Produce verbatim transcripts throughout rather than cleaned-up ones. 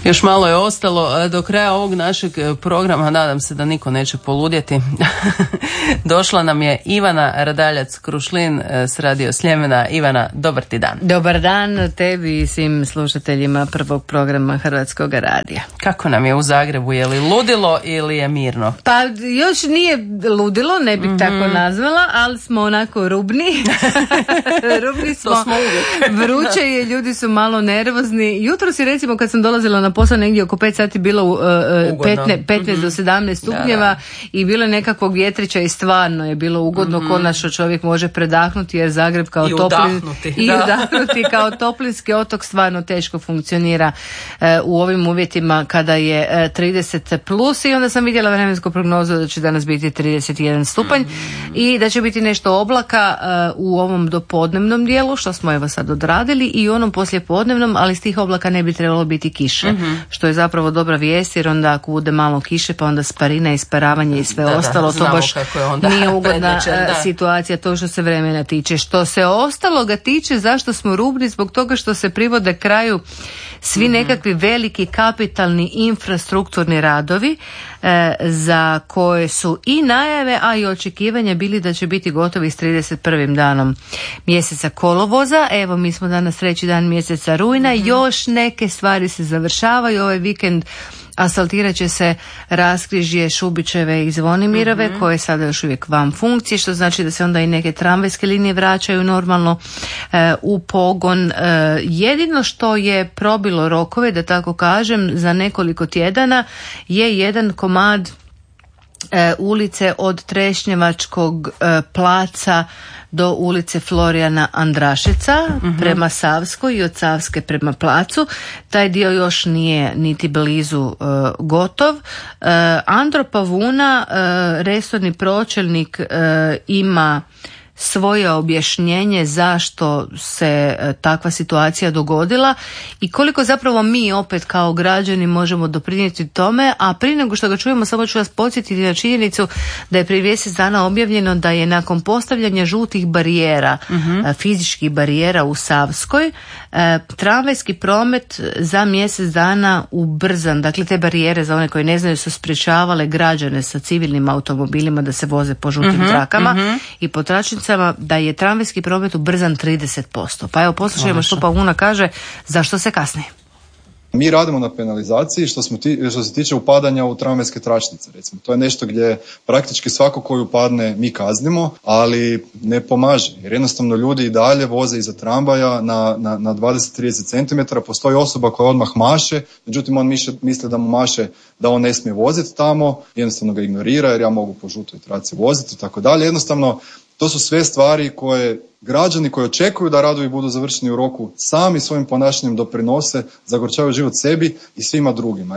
Još malo je ostalo do kraja ovog našeg programa, nadam se da niko neće poludjeti. Došla nam je Ivana Radaljac-Krušlin s Radio Sljemena. Ivana, dobar ti dan. Dobar dan tebi i svim slušateljima prvog programa Hrvatskog radija. Kako nam je u Zagrebu, je li ludilo ili je mirno? Pa još nije ludilo, ne bih mm-hmm. tako nazvala, ali smo onako rubni. Rubni smo, smo vruće je, ljudi su malo nervozni. Jutro si recimo kad sam dolazila na posao negdje oko pet sati bilo uh, petnaest, petnaest mm-hmm. do sedamnaest stupnjeva da, da. I bilo je nekakvog vjetrića i stvarno je bilo ugodno, mm-hmm. konačno čovjek može predahnuti jer Zagreb kao I toplin, udahnuti, i da. udahnuti kao toplinski otok stvarno teško funkcionira uh, u ovim uvjetima kada je uh, trideset plus i onda sam vidjela vremensku prognozu da će danas biti trideset jedan stupanj mm-hmm. i da će biti nešto oblaka uh, u ovom dopodnevnom dijelu što smo evo sad odradili i u onom poslijepodnevnom, ali s tih oblaka ne bi trebalo biti kiše, mm-hmm. što je zapravo dobra vijest jer onda ako bude malo kiše pa onda sparina, isparavanje i sve da, ostalo, da, to baš nije ugodna situacija to što se vremena tiče. Što se ostaloga tiče, zašto smo rubni? Zbog toga što se privode kraju svi mm-hmm. nekakvi veliki kapitalni infrastrukturni radovi e, za koje su i najave, a i očekivanja bili da će biti gotovi s trideset prvim danom mjeseca kolovoza. Evo mi smo danas treći dan mjeseca rujna, mm-hmm. još neke stvari se završavaju. Ovaj vikend asfaltirat će se Raskrižje, Šubićeve i Zvonimirove, mm-hmm. koje sada još uvijek van funkcije, što znači da se onda i neke tramvajske linije vraćaju normalno e, u pogon. E, jedino što je probilo rokove, da tako kažem, za nekoliko tjedana je jedan komad e, ulice od Trešnjevačkog e, placa do ulice Florijana Andrašeca uh-huh. prema Savskoj i od Savske prema placu. Taj dio još nije niti blizu uh, gotov. Uh, Andro Pavuna, uh, resorni pročelnik, uh, ima svoje objašnjenje zašto se takva situacija dogodila i koliko zapravo mi opet kao građani možemo doprinijeti tome, a prije nego što ga čujemo samo ću vas podsjetiti na činjenicu da je prije mjesec dana objavljeno da je nakon postavljanja žutih barijera, uh-huh. fizičkih barijera u Savskoj, tramvajski promet za mjesec dana ubrzan. Dakle, te barijere, za one koji ne znaju, su sprječavale građane sa civilnim automobilima da se voze po žutim uh-huh. trakama uh-huh. i po tračnicama, da je tramvajski promet ubrzan trideset posto. Pa evo poslušajmo što Pavuna kaže, zašto se kasni. Mi radimo na penalizaciji što, smo ti, što se tiče upadanja u tramvajske tračnice. Recimo. To je nešto gdje praktički svako koji upadne mi kaznimo, ali ne pomaže. Jer jednostavno ljudi i dalje voze iza tramvaja na, na, na dvadeset do trideset centimetara. Postoji osoba koja odmah maše, međutim on misli da mu maše da on ne smije voziti tamo, jednostavno ga ignorira jer ja mogu po žutoj traci voziti i tako dalje. Jednostavno to su sve stvari koje građani koji očekuju da radovi budu završeni u roku sami svojim ponašanjem doprinose, zagorčavaju život sebi i svima drugima.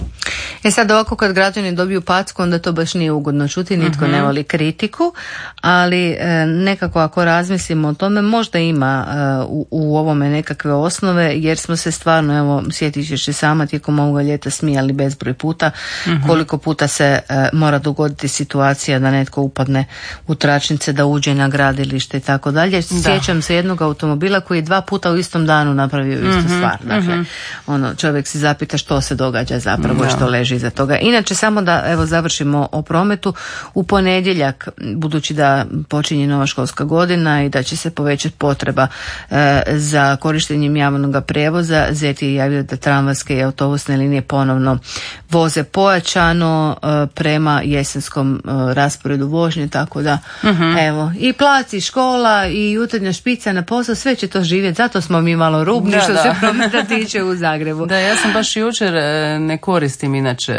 E sad ovako kad građani dobiju packu onda to baš nije ugodno čuti, nitko uh-huh. ne voli kritiku, ali e, nekako ako razmislimo o tome možda ima e, u, u ovome nekakve osnove jer smo se stvarno, evo sjetit ćeš se sama tijekom ovoga ljeta smijali bezbroj puta uh-huh. koliko puta se e, mora dogoditi situacija da netko upadne u tračnice, da uđe na gradilište i tako dalje. Sjećam se jednog automobila koji je dva puta u istom danu napravio istu uh-huh. stvar. Dakle, uh-huh. ono, čovjek se zapita što se događa zapravo i što leži iza toga. Inače, samo da evo završimo o prometu. U ponedjeljak, budući da počinje nova školska godina i da će se povećati potreba e, za korištenjem javnog prijevoza, Zet je javio da tramvajske i autobusne linije ponovno voze pojačano e, prema jesenskom e, rasporedu vožnje, tako da uh-huh. evo, i plac i škola i jutarnja špica na posao, sve će to živjeti. Zato smo mi malo rubni da, što da. se prometa tiče u Zagrebu. Da, ja sam baš jučer ne koristim inače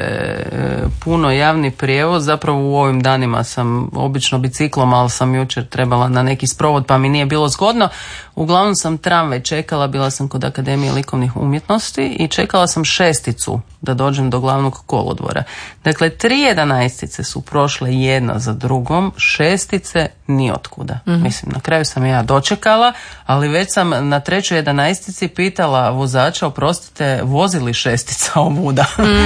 puno javni prijevoz, zapravo u ovim danima sam obično biciklom, ali sam jučer trebala na neki sprovod pa mi nije bilo zgodno. Uglavnom sam tramvaj čekala, bila sam kod Akademije likovnih umjetnosti i čekala sam šesticu da dođem do glavnog kolodvora. Dakle, tri jedanaestice su prošle jedna za drugom, šestice ni otkuda. Mm-hmm. Mislim, na kraju sam ja dočekala, ali već sam na trećoj jedanaestici pitala vozača, oprostite, vozili šestica ovuda? Mm, pa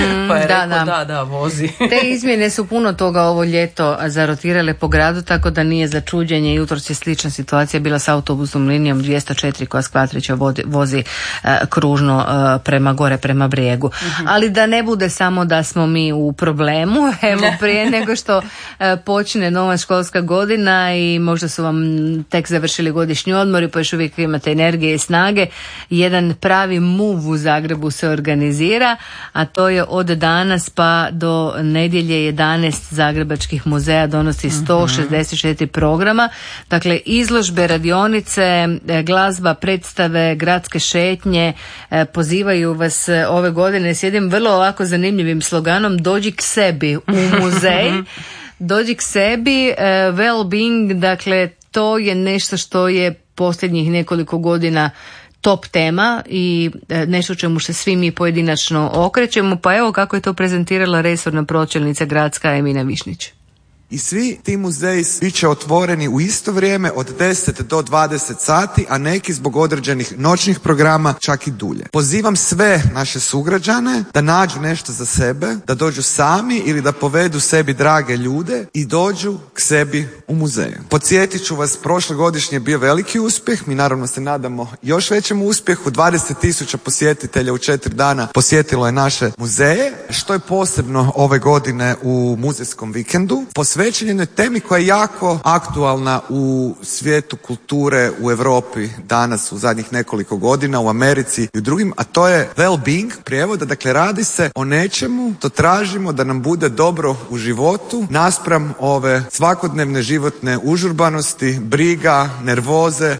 je da, rekao da. da, da, vozi. Te izmjene su puno toga ovo ljeto zarotirale po gradu, tako da nije za čuđenje. Jutros je slična situacija bila s autobusnom linijom dvjesto četiri koja s Kvatrića vozi uh, kružno uh, prema gore, prema Brijegu. Uh-huh. Ali da ne bude samo da smo mi u problemu, evo prije nego što uh, počne nova školska godina i možda su vam tek završili godišnji odmori pa još uvijek imate energije i snage, jedan pravi move u Zagrebu se organizira, a to je od danas pa do nedjelje jedanaest zagrebačkih muzeja donosi sto šezdeset četiri programa, dakle izložbe, radionice, glazba, predstave, gradske šetnje, pozivaju vas ove godine s jednim vrlo ovako zanimljivim sloganom dođi k sebi u muzej. Dođi k sebi, well-being, dakle to je nešto što je posljednjih nekoliko godina top tema i nešto čemu se svi mi pojedinačno okrećemo, pa evo kako je to prezentirala resorna pročelnica gradska Emina Višnić. I svi ti muzeji bit će otvoreni u isto vrijeme od deset do dvadeset sati, a neki zbog određenih noćnih programa čak i dulje. Pozivam sve naše sugrađane da nađu nešto za sebe, da dođu sami ili da povedu sebi drage ljude i dođu k sebi u muzeju. Podsjetit ću vas, prošlogodišnji je bio veliki uspjeh, mi naravno se nadamo još većem uspjehu, dvadeset tisuća posjetitelja u četiri dana posjetilo je naše muzeje. Što je posebno ove godine u muzejskom vikendu? Posvećen je temi koja je jako aktualna u svijetu kulture u Europi danas u zadnjih nekoliko godina, u Americi i u drugim, a to je well-being prijevoda. Dakle, radi se o nečemu to tražimo da nam bude dobro u životu naspram ove svakodnevne životne užurbanosti, briga, nervoze.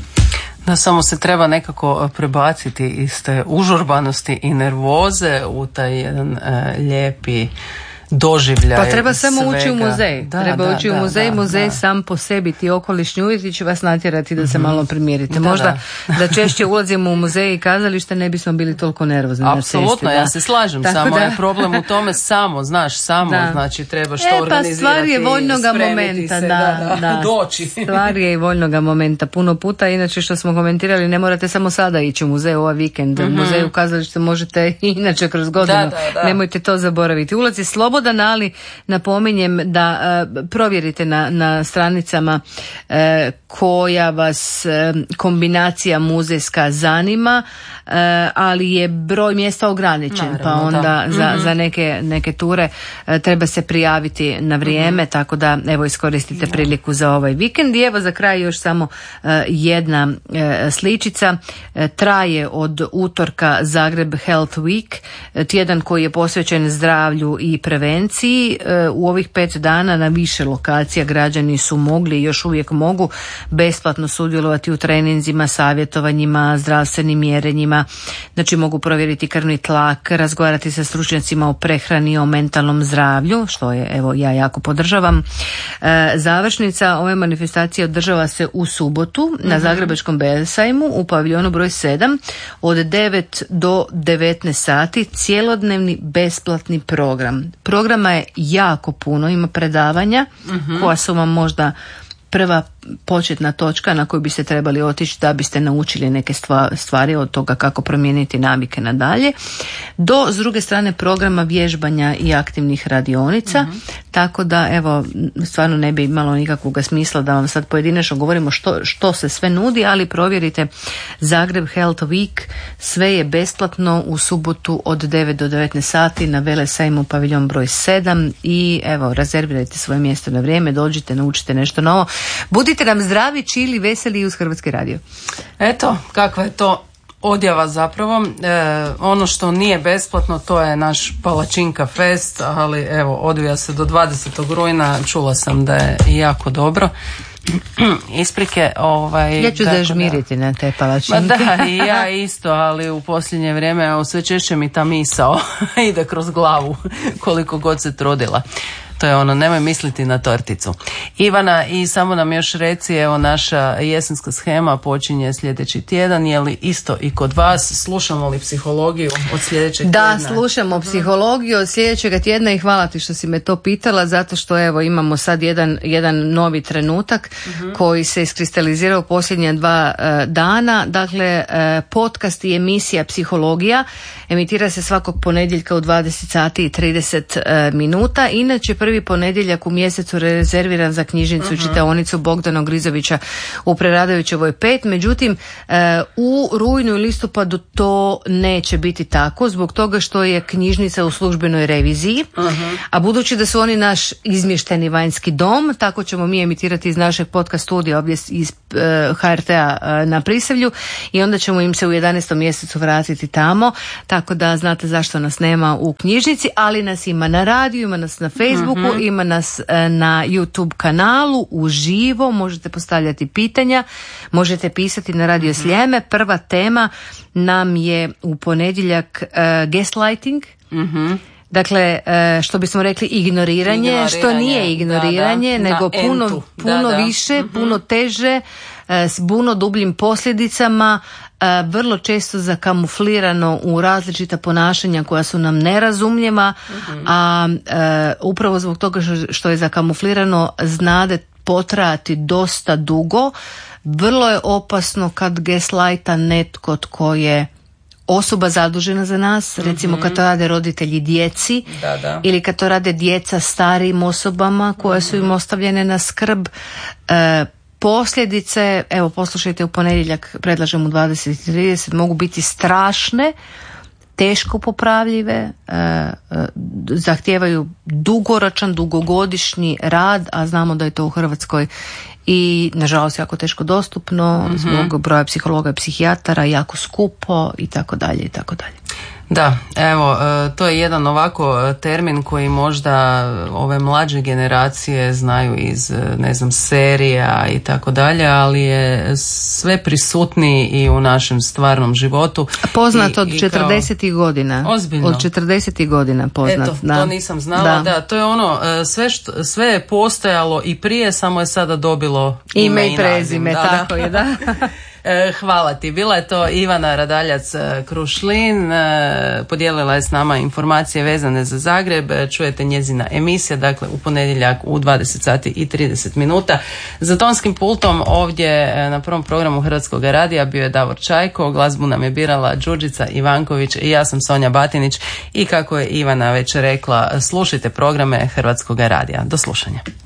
Da, samo se treba nekako prebaciti iz te užurbanosti i nervoze u taj jedan e, lijepi doživljaj. Pa treba samo svega. ući u muzej. Da, treba da, ući u da, muzej. da, muzej da. sam po sebi, ti okolišni uvjeti će vas natjerati da se mm-hmm. malo primirite. Da, Možda da. da češće ulazimo u muzej i kazalište ne bismo bili toliko nervozni na cesti. Apsolutno, ja se slažem. Tako samo da. je problem u tome samo, znaš, samo, da. znači treba što e, organizirati. E pa stvar je voljnoga momenta, se, da, da, da, da. doći. Stvar je i voljnoga momenta. Puno puta, inače što smo komentirali, ne morate samo sada ići u muzej ovaj vikend. Mm-hmm. U muzeju kazalište možete i inače kroz godinu. Da, da, da. Nemojte to zaboraviti. Ulaz je slobodan, ali napominjem da uh, provjerite na, na stranicama uh, koja vas uh, kombinacija muzejska zanima, uh, ali je broj mjesta ograničen. Naravno, pa onda da. za, mm-hmm. za neke, neke ture uh, treba se prijaviti na vrijeme, mm-hmm. tako da evo iskoristite priliku za ovaj vikend. I evo za kraj još samo uh, jedna uh, sličica. Uh, traje od utorka Zagreb Health Week, uh, tjedan koji je posvećen zdravlju i prevenciji. Uh, u ovih pet dana na više lokacija građani su mogli i još uvijek mogu besplatno sudjelovati u treninzima, savjetovanjima, zdravstvenim mjerenjima. Znači mogu provjeriti krvni tlak, razgovarati sa stručnjacima o prehrani, o mentalnom zdravlju, što je evo ja jako podržavam. E, završnica ove manifestacije održava se u subotu mm-hmm. na Zagrebačkom Belsajmu u paviljonu broj sedam od devet do devetnaest sati, cjelodnevni besplatni program. Programa je jako puno, ima predavanja mm-hmm. koja su vam možda prva početna točka na koju biste trebali otići da biste naučili neke stvari od toga kako promijeniti navike nadalje, do s druge strane programa vježbanja i aktivnih radionica, mm-hmm. tako da evo stvarno ne bi imalo nikakvog smisla da vam sad pojedinačno govorimo što, što se sve nudi, ali provjerite Zagreb Health Week, sve je besplatno u subotu od devet do devetnaest sati na Velesajmu paviljon broj sedam i evo rezervirajte svoje mjesto na vrijeme, dođite, naučite nešto novo. Budite nam zdravi, čili, veseli uz Hrvatski radio. Eto, kakva je to odjava zapravo. E, ono što nije besplatno to je naš Palačinka Fest, ali evo odvija se do dvadesetog rujna, čula sam da je jako dobro. Isprike, ovaj... Ja ću zažmiriti da, na te palačinke. Ma da, i ja isto, ali u posljednje vrijeme evo, sve češće mi ta misao ide kroz glavu koliko god se trudila. To je ono, nemoj misliti na torticu. Ivana, i samo nam još reci, evo naša jesenska shema počinje sljedeći tjedan, je li isto i kod vas? Slušamo li psihologiju od sljedećeg da, tjedna? Da, slušamo psihologiju od sljedećeg tjedna i hvala ti što si me to pitala, zato što evo imamo sad jedan, jedan novi trenutak uh-huh. koji se iskristalizirao u posljednja dva uh, dana. Dakle, uh, podcast i emisija Psihologija emitira se svakog ponedjeljka u dvadeset sati i trideset uh, minuta. Inače, prvi ponedjeljak u mjesecu rezerviran za knjižnicu uh-huh. čitaonicu Bogdana Grizovića u Preradovićevoj pet. Međutim, uh, u rujnu i listopadu to neće biti tako, zbog toga što je knjižnica u službenoj reviziji, uh-huh. a budući da su oni naš izmješteni vanjski dom, tako ćemo mi emitirati iz našeg podcast studija ovdje iz uh, ha er te-a uh, na Prisavlju i onda ćemo im se u jedanaestom mjesecu vratiti tamo, tako da znate zašto nas nema u knjižnici, ali nas ima na radiju, ima nas na Facebooku, uh-huh. ima nas uh, na YouTube kanalu, uživo, možete postavljati pitanja, možete pisati na Radio Sljeme. Prva tema nam je u ponedjeljak uh, gaslighting, uh-huh. dakle uh, što bismo rekli ignoriranje, ignoriranje što nije ignoriranje, da, da. nego na puno, puno da, da. više, uh-huh. puno teže, uh, s puno dubljim posljedicama, uh, vrlo često zakamuflirano u različita ponašanja koja su nam nerazumljiva, uh-huh. a uh, upravo zbog toga što je zakamuflirano znade potrajati dosta dugo. Vrlo je opasno kad gaslighta netko tko je osoba zadužena za nas, recimo kad to rade roditelji djeci, da, da. ili kad to rade djeca starijim osobama koje su im ostavljene na skrb. E, posljedice, evo poslušajte u ponedjeljak, predlažem u dvadeset i trideset, mogu biti strašne, teško popravljive, e, e, zahtijevaju dugoročan, dugogodišnji rad, a znamo da je to u Hrvatskoj i nažalost jako teško dostupno, mm-hmm. zbog broja psihologa i psihijatara, jako skupo i tako dalje i tako dalje. Da, evo, to je jedan ovako termin koji možda ove mlađe generacije znaju iz, ne znam, serija i tako dalje, ali je sve prisutniji i u našem stvarnom životu. Poznat od četrdesetih godina. Ozbiljno. Od četrdesetih godina poznat. Eto, da. to nisam znala. Da. da, to je ono, sve, što, sve je postojalo i prije, samo je sada dobilo ime, ime i i prezime. Da, tako da. je, da. Hvala ti. Bila je to Ivana Radaljac-Krušlin, podijelila je s nama informacije vezane za Zagreb. Čujete njezina emisija, dakle u ponedjeljak u dvadeset sati i trideset minuta. Za tonskim pultom ovdje na prvom programu Hrvatskog radija bio je Davor Čajko, glazbu nam je birala Đurđica Ivanković i ja sam Sonja Batinić i kako je Ivana već rekla, slušajte programe Hrvatskog radija. Do slušanja.